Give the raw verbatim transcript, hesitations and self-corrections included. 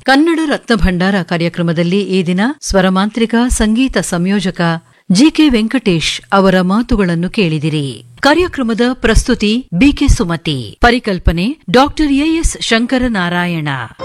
ಕನ್ನಡ ರತ್ನ ಭಂಡಾರ ಕಾರ್ಯಕ್ರಮದಲ್ಲಿ ಈ ದಿನ ಸ್ವರಮಾಂತ್ರಿಕ ಸಂಗೀತ ಸಂಯೋಜಕ ಜಿಕೆ ವೆಂಕಟೇಶ್ ಅವರ ಮಾತುಗಳನ್ನು ಕೇಳಿದಿರಿ. ಕಾರ್ಯಕ್ರಮದ ಪ್ರಸ್ತುತಿ ಬಿಕೆ ಸುಮತಿ, ಪರಿಕಲ್ಪನೆ ಡಾಕ್ಟರ್ ಎಎಸ್ ಶಂಕರನಾರಾಯಣ.